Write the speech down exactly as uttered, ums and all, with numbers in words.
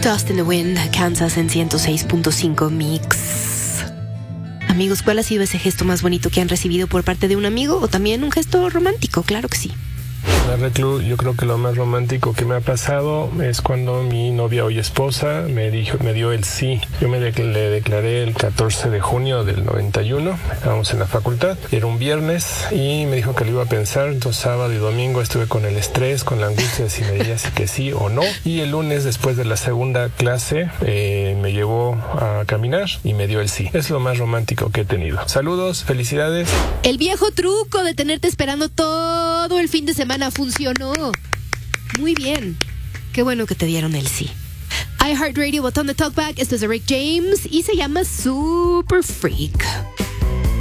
Dust in the Wind, Kansas en ciento seis punto cinco Mix. Amigos, ¿cuál ha sido ese gesto más bonito que han recibido por parte de un amigo o también un gesto romántico? Claro que sí. La Reclu, yo creo que lo más romántico que me ha pasado es cuando mi novia, hoy esposa, me dijo, me dio el sí. Yo me de, le declaré el catorce de junio del noventa y uno, estábamos en la facultad, era un viernes y me dijo que lo iba a pensar. Entonces sábado y domingo estuve con el estrés, con la angustia de si me diría si que sí o no, y el lunes después de la segunda clase eh, me llevó a caminar y me dio el sí. Es lo más romántico que he tenido. Saludos, felicidades. El viejo truco de tenerte esperando todo el fin de semana funcionó. Muy bien. Qué bueno que te dieron el sí. iHeartRadio, botón de talkback. Esto es de Rick James y se llama Super Freak.